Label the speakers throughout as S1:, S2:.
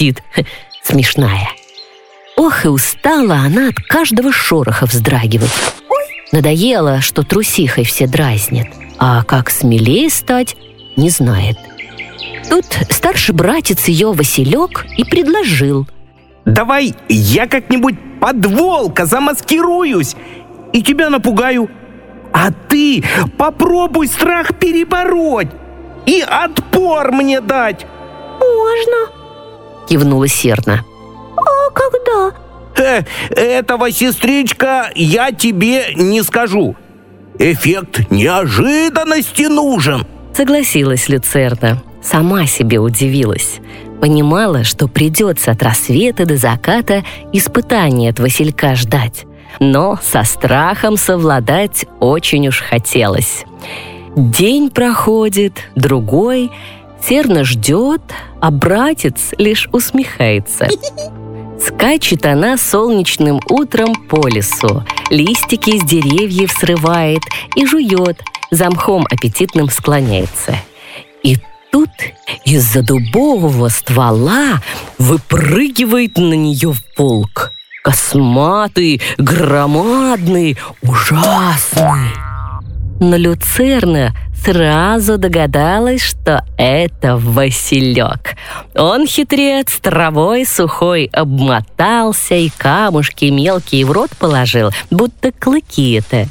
S1: свистит. Смешная. Ох, и устала она от каждого шороха вздрагивать. Надоело, что трусихой все дразнят, а как смелее стать, не знает. Тут старший братец ее Василек и предложил:
S2: давай я как-нибудь под волка замаскируюсь и тебя напугаю. А ты попробуй страх перебороть и отпор мне дать.
S3: Можно,
S1: кивнула Серна.
S3: А когда?
S2: Этого, сестричка, я тебе не скажу. Эффект неожиданности нужен.
S1: Согласилась Люцерна. Сама себе удивилась. Понимала, что придется от рассвета до заката испытания от Василька ждать. Но со страхом совладать очень уж хотелось. День проходит, другой. Серна ждет, а братец лишь усмехается. Скачет она солнечным утром по лесу, листики с деревьев срывает и жует, за мхом аппетитным склоняется. И тут из-за дубового ствола выпрыгивает на нее волк. Косматый, громадный, ужасный. Но Люцерна сразу догадалась, что это Василек. Он, хитрец, травой сухой обмотался и камушки мелкие в рот положил, будто клыки это.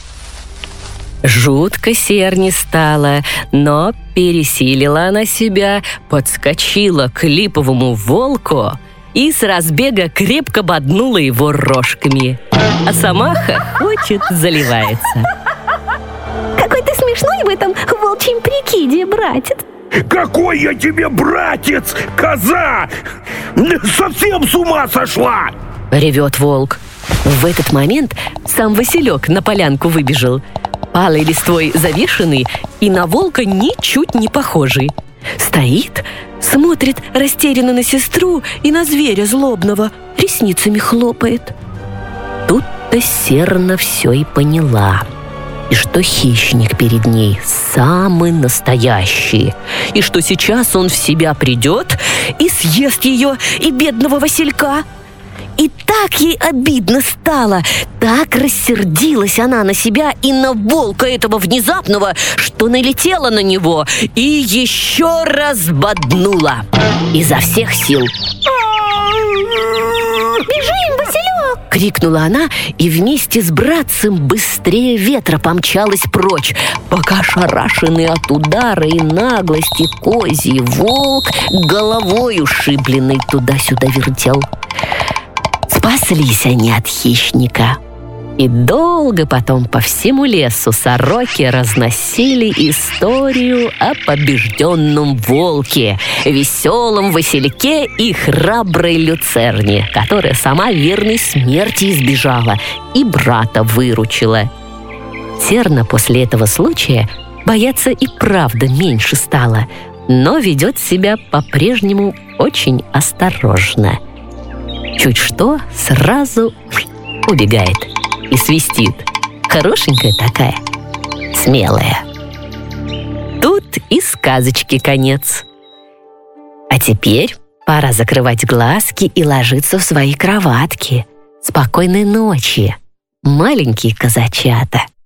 S1: Жутко Серне стало, но пересилила она себя, подскочила к липовому волку и с разбега крепко боднула его рожками. А сама хохочет, заливается.
S3: Какой ты смешной в этом волчьем прикиде, братец.
S2: Какой я тебе братец, коза! Совсем с ума сошла!
S1: Ревет волк. В этот момент сам Василек на полянку выбежал. Палой листвой завешенный и на волка ничуть не похожий. Стоит, смотрит растерянно на сестру и на зверя злобного, ресницами хлопает. Тут-то Серна все и поняла. И что хищник перед ней самый настоящий. И что сейчас он в себя придет и съест ее и бедного Василька. И так ей обидно стало, так рассердилась она на себя и на волка этого внезапного, что налетела на него и еще раз боднула изо всех сил.
S3: «Бежим, Василек!» —
S1: крикнула она и вместе с братцем быстрее ветра помчалась прочь, пока ошарашенный от удара и наглости козий волк головой ушибленной туда-сюда вертел. Спаслись они от хищника. И долго потом по всему лесу сороки разносили историю о побежденном волке, веселом Васильке и храброй Люцерне, которая сама верной смерти избежала и брата выручила. Серна после этого случая бояться и правда меньше стала, но ведет себя по-прежнему очень осторожно. Чуть что, сразу убегает и свистит. Хорошенькая такая, смелая. Тут и сказочки конец. А теперь пора закрывать глазки и ложиться в свои кроватки. Спокойной ночи, маленькие казачата.